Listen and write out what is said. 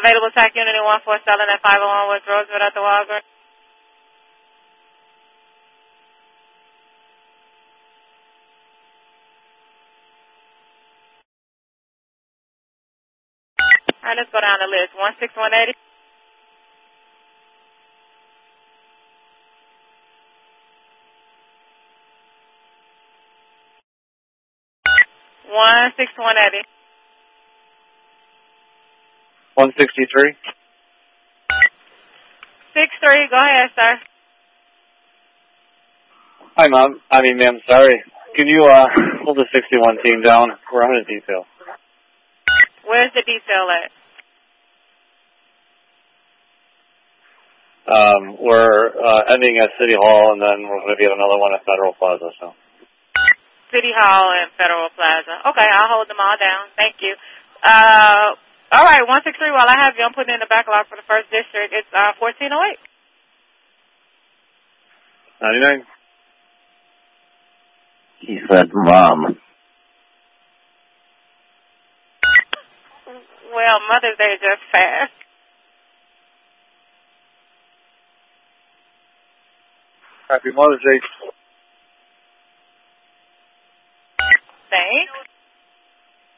Available TAC unit in 14 selling at 501 West Roosevelt at the Walgreens. All right, let's go down the list. 16180. 16180. 163. 63. Go ahead, sir. Hi, Mom. Ma'am, sorry. Can you hold the 61 team down? We're on a detail. Where's the detail at? We're ending at City Hall, and then we're going to be at another one at Federal Plaza. So. City Hall and Federal Plaza. Okay, I'll hold them all down. Thank you. All right, 163, while I have you, I'm putting in the backlog for the first district. It's 1408. 99. He said, Mom. Well, Mother's Day just passed. Happy Mother's Day. Thanks.